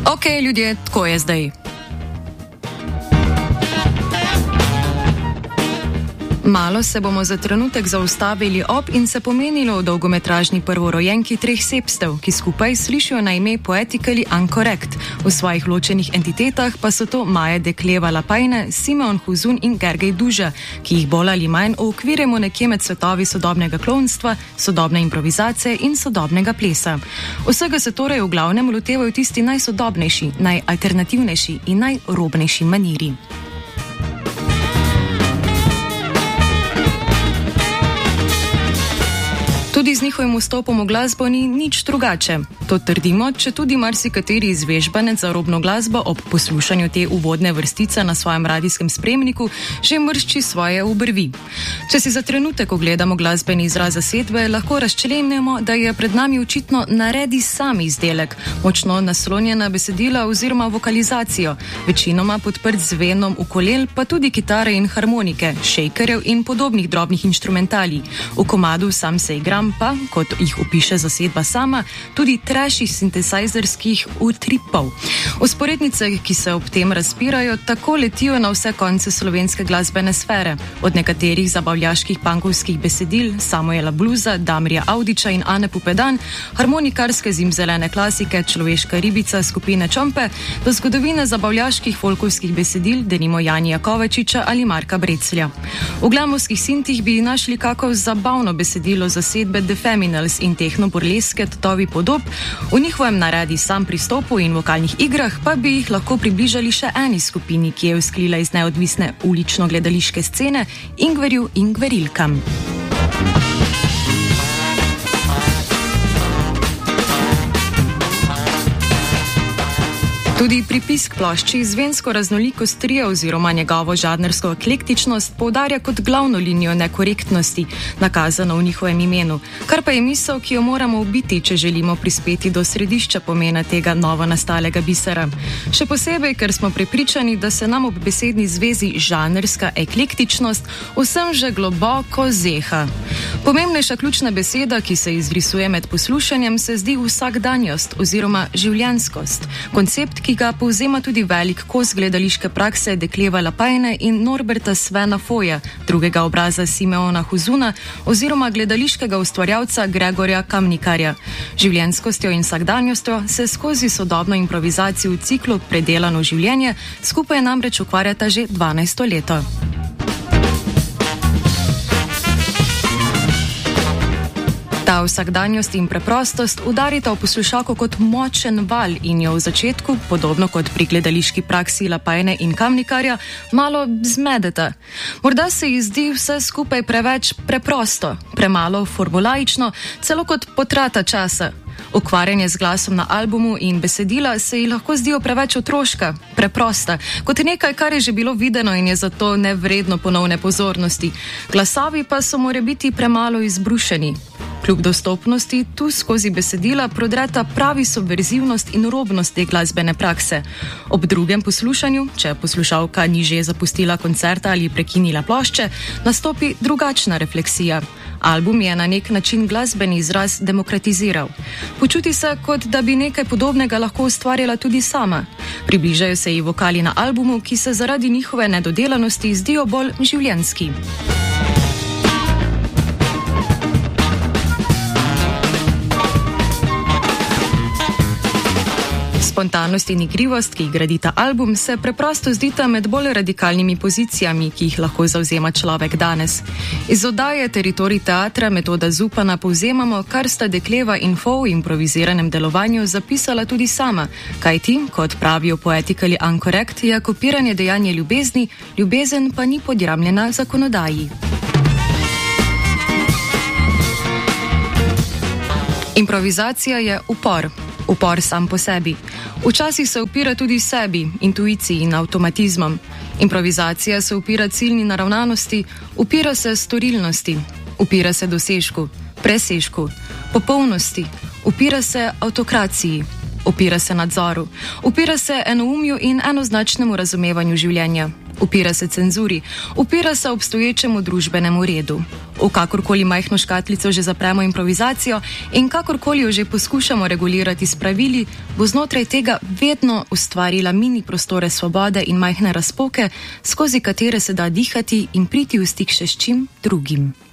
Ok, ljudje, tako je zdaj. Malo se bomo za trenutek zaustavili ob in se pomenili o dolgometražni prvorojenki treh sepstev, ki skupaj slišijo na ime Poetically Uncorrect. V svojih ločenih entitetah pa so to Maja Dekleva-Lapajne, Simeon Huzun in Gergej Duža, ki jih bolj ali manj uokvirjamo nekje med svetovi sodobnega klonstva, sodobne improvizacije in sodobnega plesa. Vsega se torej v glavnem lotevajo tisti najsodobnejši, najalternativnejši in najrobnejši maniri. Tudi z njihovim vstopom v glasbo ni nič drugače. To trdimo, če tudi marsikateri izvežbanec za robno glasbo ob poslušanju te uvodne vrstice na svojem radijskem spremniku že mršči svoje obrvi. Če si za trenutek ogledamo glasbeni izraz zasedbe, lahko razčlenimo, da je pred nami očitno naredi sam izdelek, močno naslonjena besedila oziroma vokalizacijo, večinoma podprt z venom ukulel, pa tudi kitare in harmonike, šejkerjev in podobnih drobnih inštrumentalij. V komadu Sam se igram pa, kot jih opiše zasedba sama, tudi trashy sintesajzerskih utripov. Vzporednice, ki se ob tem razpirajo, tako letijo na vse konce slovenske glasbene sfere, od nekaterih zabavljaških pankovskih besedil Samuela Bluza, Damirja Avdića in Ane Pupedan, harmonikarske zimzelene klasike Človeška ribica skupine Čompe, do zgodovine zabavljaških folkovskih besedil denimo Janija Kovačiča ali Marka Breclja. V glamovskih sintih bi našli kako zabavno besedilo zasedbe The Feminals in tehno-burleske tatovi podob, v njihovem naredi sam pristopu in vokalnih igrah pa bi jih lahko približali še eni skupini, ki je vzklila iz neodvisne ulično-gledališke scene, Ingverju in Gverilkam. Tudi pripis k plošči zvensko raznolikost tria oziroma njegovo žanrsko eklektičnost poudarja kot glavno linijo nekorektnosti, nakazano v njihovem imenu, kar pa je misel, ki jo moramo ubiti, če želimo prispeti do središča pomena tega novo nastalega bisera. Še posebej, ker smo prepričani, da se nam ob besedni zvezi žanrska eklektičnost vsem že globoko zeha. Pomembnejša ključna beseda, ki se izrisuje med poslušanjem, se zdi vsakdanjost oziroma življenjskost, koncept, ki ga povzema tudi velik kos gledališke prakse Dekleva-Lapajne in Norberta Svena Foja, drugega obraza Simeona Huzuna oziroma gledališkega ustvarjalca Gregorja Kamnikarja. Življenjskostjo in vsakdanjostjo se skozi sodobno improvizacijo v ciklu Predelano življenje skupaj namreč ukvarjata že 12. leto. Ta vsakdanjost in preprostost udarita v poslušalko kot močen val in jo v začetku, podobno kot pri gledališki praksi Lapajne in Kamnikarja, malo zmedeta. Morda se ji zdi vse skupaj preveč preprosto, premalo formulaično, celo kot potrata časa. Ukvarjanje z glasom na albumu in besedila se ji lahko zdijo preveč otroška, preprosta, kot nekaj, kar je že bilo videno in je zato nevredno ponovne pozornosti. Glasovi pa so morebiti premalo izbrušeni. Kljub dostopnosti tu skozi besedila prodreta pravi subverzivnost in robnost te glasbene prakse. Ob drugem poslušanju, če poslušalka ni že zapustila koncerta ali prekinila plošče, nastopi drugačna refleksija. Album je na nek način glasbeni izraz demokratiziral. Počuti se, kot da bi nekaj podobnega lahko ustvarjala tudi sama. Približajo se ji vokali na albumu, ki se zaradi njihove nedodelanosti zdijo bolj življenjski. Spontanost in igrivost, ki jih gradi ta album, se preprosto zdita med bolj radikalnimi pozicijami, ki jih lahko zavzema človek danes. Iz oddaje Teritorij teatra Metoda Zupana povzemamo, kar sta Dekleva in Fo v improviziranem delovanju zapisala tudi sama, kajti, kot pravijo Poetically Uncorrect, je kopiranje dejanje ljubezni, ljubezen pa ni podjamljena zakonodaji. Improvizacija je upor. Upor sam po sebi. Včasih se upira tudi sebi, intuiciji in avtomatizmom. Improvizacija se upira ciljni naravnanosti, upira se storilnosti, upira se dosežku, presežku, popolnosti, upira se avtokraciji, upira se nadzoru, upira se enoumju in enoznačnemu razumevanju življenja. Upira se cenzuri, upira se obstoječemu družbenemu redu. V kakorkoli majhno škatlico že zapremo improvizacijo in kakorkoli jo že poskušamo regulirati s pravili, bo znotraj tega vedno ustvarila mini prostore svobode in majhne razpoke, skozi katere se da dihati in priti v stik še s čim drugim.